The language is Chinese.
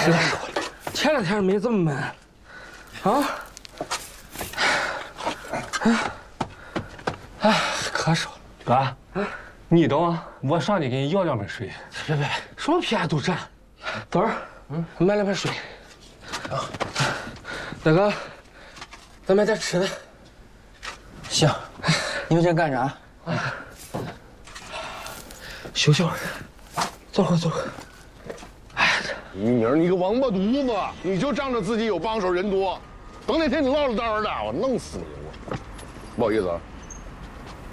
别说了，前两天没这么闷，啊？哎，可少了。 哥，你等啊，我上去给你要2杯水。 别，什么皮下肚颤？等会儿，买2杯水。啊，大哥，咱买点吃的。 行，你们先干啥？ 休息会儿，坐会儿。哎， 于明，你个王八犊子，你就仗着自己有帮手人多，等哪天你落了单了，我弄死你！我不好意思啊。